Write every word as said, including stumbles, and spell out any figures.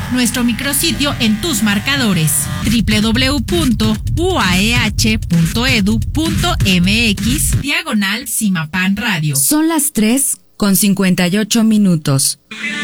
nuestro micrositio en tus marcadores doble u doble u doble u punto u a e h punto e d u punto m x diagonal Simapan Radio. Son las tres con cincuenta y ocho minutos.